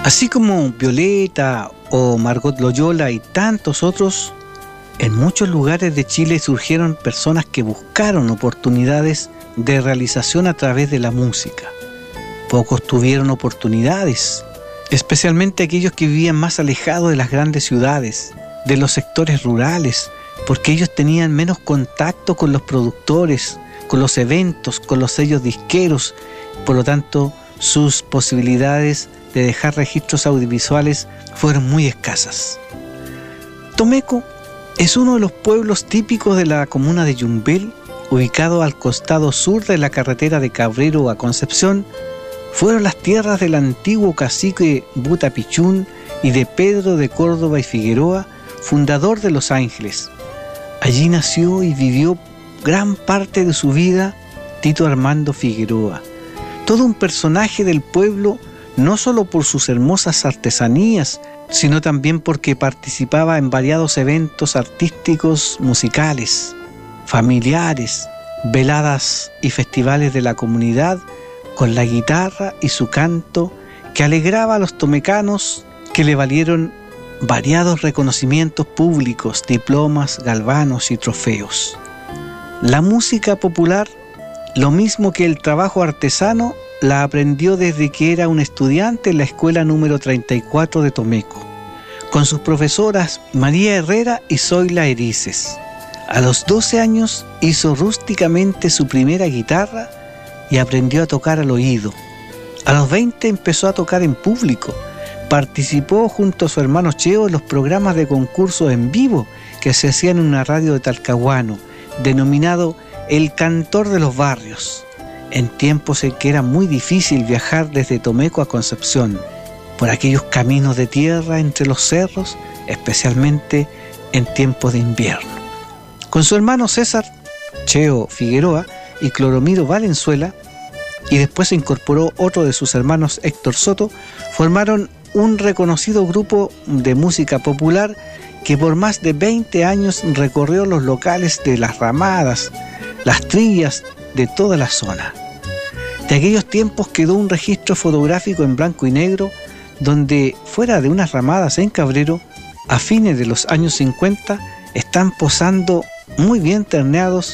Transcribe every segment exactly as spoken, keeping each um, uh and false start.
Así como Violeta o Margot Loyola y tantos otros, en muchos lugares de Chile surgieron personas que buscaron oportunidades de realización a través de la música. Pocos tuvieron oportunidades, especialmente aquellos que vivían más alejados de las grandes ciudades, de los sectores rurales, porque ellos tenían menos contacto con los productores, con los eventos, con los sellos disqueros. Por lo tanto, sus posibilidades de dejar registros audiovisuales fueron muy escasas. Tomeco es uno de los pueblos típicos de la comuna de Yumbel, ubicado al costado sur de la carretera de Cabrero a Concepción. Fueron las tierras del antiguo cacique Buta Pichún y de Pedro de Córdoba y Figueroa, fundador de Los Ángeles. Allí nació y vivió gran parte de su vida Tito Armando Figueroa, todo un personaje del pueblo, no solo por sus hermosas artesanías, sino también porque participaba en variados eventos artísticos, musicales, familiares, veladas y festivales de la comunidad, con la guitarra y su canto que alegraba a los tomecanos, que le valieron variados reconocimientos públicos, diplomas, galvanos y trofeos. La música popular, lo mismo que el trabajo artesano, la aprendió desde que era un estudiante en la escuela número treinta y cuatro de Tomeco, con sus profesoras María Herrera y Zoila Erices. A los doce años hizo rústicamente su primera guitarra y aprendió a tocar al oído. A los veinte empezó a tocar en público. Participó junto a su hermano Cheo en los programas de concursos en vivo que se hacían en una radio de Talcahuano, denominado El Cantor de los Barrios, en tiempos en que era muy difícil viajar desde Tomeco a Concepción, por aquellos caminos de tierra entre los cerros, especialmente en tiempos de invierno. Con su hermano César Cheo Figueroa y Cloromiro Valenzuela, y después se incorporó otro de sus hermanos, Héctor Soto, formaron un reconocido grupo de música popular que por más de veinte años recorrió los locales de las ramadas, las trillas de toda la zona. De aquellos tiempos quedó un registro fotográfico en blanco y negro donde, fuera de unas ramadas en Cabrero, a fines de los años cincuenta, están posando muy bien terneados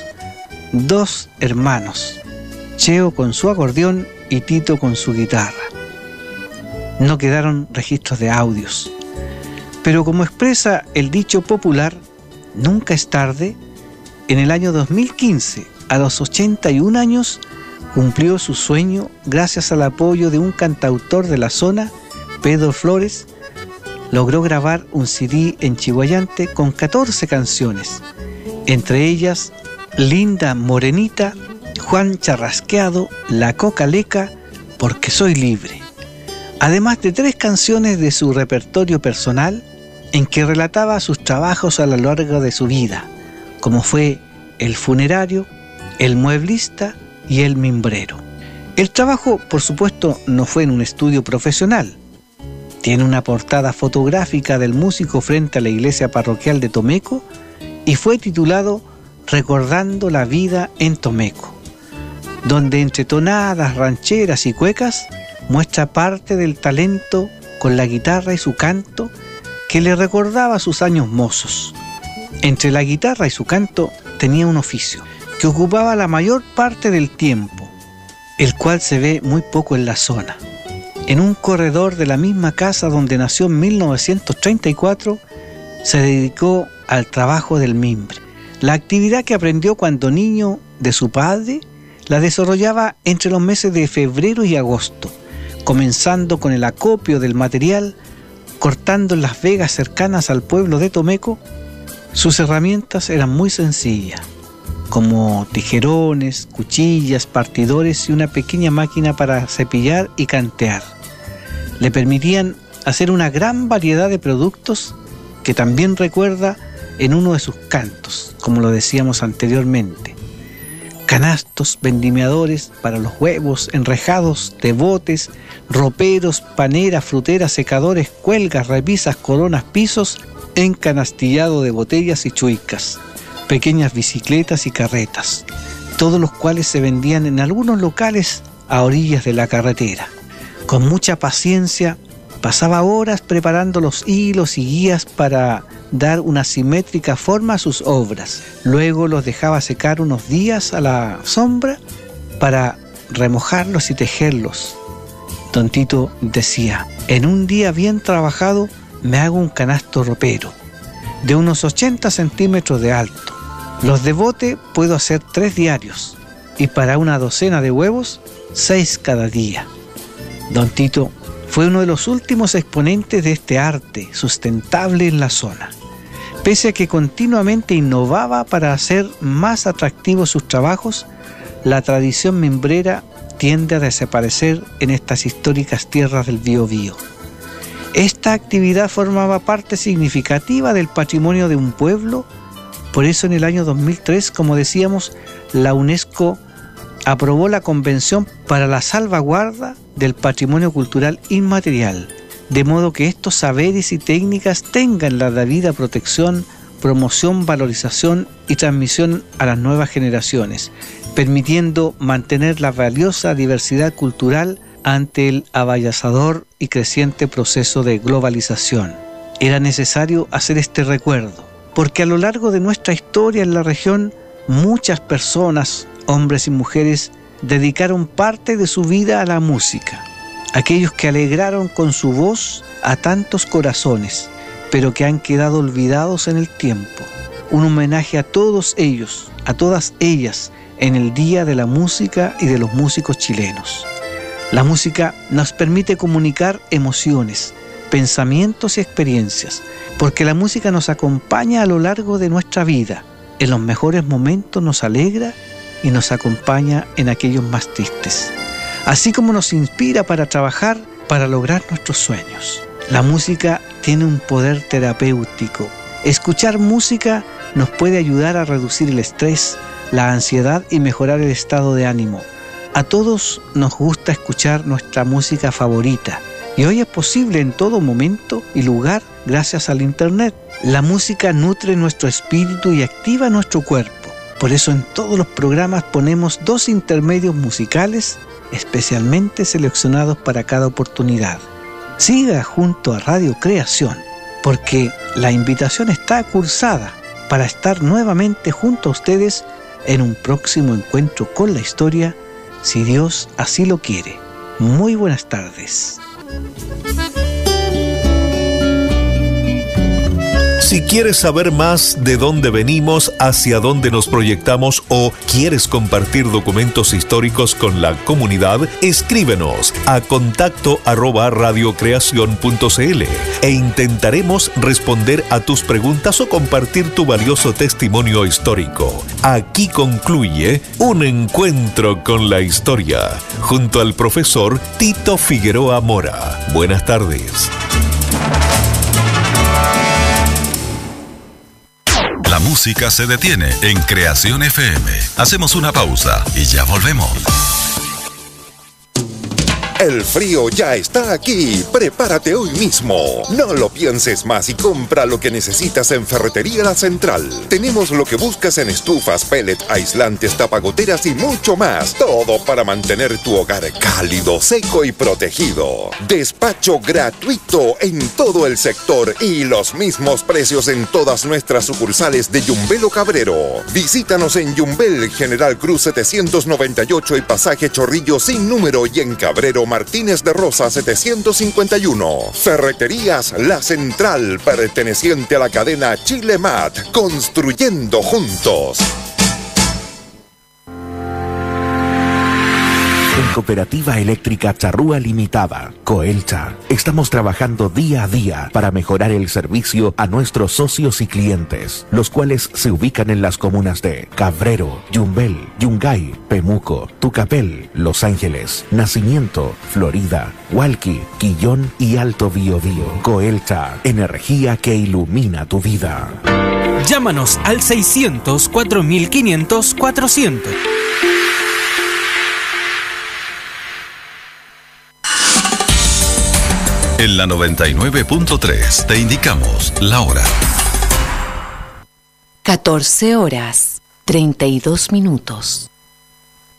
dos hermanos, Cheo con su acordeón y Tito con su guitarra. No quedaron registros de audios, pero como expresa el dicho popular, nunca es tarde, en el año dos mil quince, a los ochenta y un años, cumplió su sueño gracias al apoyo de un cantautor de la zona, Pedro Flores. Logró grabar un C D en Chihuayante con catorce canciones, entre ellas Linda Morenita, Juan Charrasqueado, La Coca Leca, Porque Soy Libre, además de tres canciones de su repertorio personal en que relataba sus trabajos a lo largo de su vida, como fue El Funerario, El Mueblista y El Mimbrero. El trabajo, por supuesto, no fue en un estudio profesional. Tiene una portada fotográfica del músico frente a la iglesia parroquial de Tomeco y fue titulado Recordando la vida en Tomeco, donde entre tonadas, rancheras y cuecas muestra parte del talento con la guitarra y su canto que le recordaba sus años mozos. Entre la guitarra y su canto tenía un oficio que ocupaba la mayor parte del tiempo, el cual se ve muy poco en la zona. En un corredor de la misma casa donde nació en mil novecientos treinta y cuatro, se dedicó al trabajo del mimbre. La actividad que aprendió cuando niño de su padre la desarrollaba entre los meses de febrero y agosto, comenzando con el acopio del material, cortando en las vegas cercanas al pueblo de Tomeco. Sus herramientas eran muy sencillas, como tijerones, cuchillas, partidores y una pequeña máquina para cepillar y cantear. Le permitían hacer una gran variedad de productos que también recuerda en uno de sus cantos, como lo decíamos anteriormente. Canastos, vendimiadores para los huevos, enrejados de botes, roperos, paneras, fruteras, secadores, cuelgas, repisas, coronas, pisos, encanastillado de botellas y chuicas, pequeñas bicicletas y carretas, todos los cuales se vendían en algunos locales a orillas de la carretera. Con mucha paciencia pasaba horas preparando los hilos y guías para dar una simétrica forma a sus obras. Luego los dejaba secar unos días a la sombra para remojarlos y tejerlos. Don Tito decía: en un día bien trabajado me hago un canasto ropero de unos ochenta centímetros de alto. Los de bote puedo hacer tres diarios y para una docena de huevos, seis cada día. Don Tito fue uno de los últimos exponentes de este arte sustentable en la zona. Pese a que continuamente innovaba para hacer más atractivos sus trabajos, la tradición mimbrera tiende a desaparecer en estas históricas tierras del Biobío. Esta actividad formaba parte significativa del patrimonio de un pueblo. Por eso en el año dos mil tres, como decíamos, la UNESCO aprobó la Convención para la Salvaguarda del Patrimonio Cultural Inmaterial, de modo que estos saberes y técnicas tengan la debida protección, promoción, valorización y transmisión a las nuevas generaciones, permitiendo mantener la valiosa diversidad cultural ante el avasallador y creciente proceso de globalización. Era necesario hacer este recuerdo, porque a lo largo de nuestra historia en la región, muchas personas, hombres y mujeres, dedicaron parte de su vida a la música. Aquellos que alegraron con su voz a tantos corazones, pero que han quedado olvidados en el tiempo. Un homenaje a todos ellos, a todas ellas, en el Día de la Música y de los músicos chilenos. La música nos permite comunicar emociones, pensamientos y experiencias, porque la música nos acompaña a lo largo de nuestra vida. En los mejores momentos nos alegra y nos acompaña en aquellos más tristes, así como nos inspira para trabajar para lograr nuestros sueños. La música tiene un poder terapéutico. Escuchar música nos puede ayudar a reducir el estrés, la ansiedad y mejorar el estado de ánimo. A todos nos gusta escuchar nuestra música favorita y hoy es posible en todo momento y lugar gracias al internet. La música nutre nuestro espíritu y activa nuestro cuerpo. Por eso en todos los programas ponemos dos intermedios musicales especialmente seleccionados para cada oportunidad. Siga junto a Radio Creación, porque la invitación está cursada para estar nuevamente junto a ustedes en un próximo encuentro con la historia, si Dios así lo quiere. Muy buenas tardes. Si quieres saber más de dónde venimos, hacia dónde nos proyectamos o quieres compartir documentos históricos con la comunidad, escríbenos a contacto arroba radiocreación punto cl e intentaremos responder a tus preguntas o compartir tu valioso testimonio histórico. Aquí concluye Un Encuentro con la Historia, junto al profesor Tito Figueroa Mora. Buenas tardes. La música se detiene en Creación F M. Hacemos una pausa y ya volvemos. El frío ya está aquí. Prepárate hoy mismo. No lo pienses más y compra lo que necesitas en Ferretería La Central. Tenemos lo que buscas en estufas, pellet, aislantes, tapagoteras y mucho más. Todo para mantener tu hogar cálido, seco y protegido. Despacho gratuito en todo el sector y los mismos precios en todas nuestras sucursales de Yumbel o Cabrero. Visítanos en Yumbel, General Cruz setecientos noventa y ocho y Pasaje Chorrillo sin número, y en Cabrero Martínez de Rosa setecientos cincuenta y uno. Ferreterías La Central, perteneciente a la cadena Chile Mat, construyendo juntos. En Cooperativa Eléctrica Charrúa Limitada, Coelcha, estamos trabajando día a día para mejorar el servicio a nuestros socios y clientes, los cuales se ubican en las comunas de Cabrero, Yumbel, Yungay, Pemuco, Tucapel, Los Ángeles, Nacimiento, Florida, Hualqui, Quillón y Alto Biobío. Coelcha, energía que ilumina tu vida. Llámanos al seiscientos, cuatro mil quinientos, cuatrocientos. En la noventa y nueve punto tres te indicamos la hora. catorce horas, treinta y dos minutos.